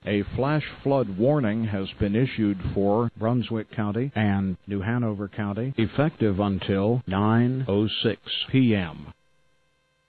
A flash flood warning has been issued for Brunswick County and New Hanover County, effective until 9:06 p.m.